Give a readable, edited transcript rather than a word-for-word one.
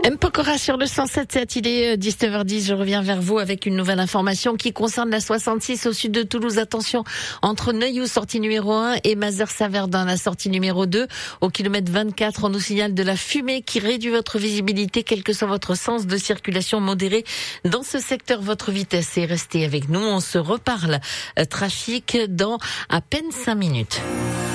M. Pokora sur le 107.7, il est 19h10, je reviens vers vous avec une nouvelle information qui concerne la 66 au sud de Toulouse. Attention, entre Neuilly, sortie numéro 1 et Mazères-Saverdun, la sortie numéro 2. Au kilomètre 24, on nous signale de la fumée qui réduit votre visibilité, quel que soit votre sens de circulation modéré. Dans ce secteur, votre vitesse est restée avec nous. On se reparle trafic dans à peine 5 minutes.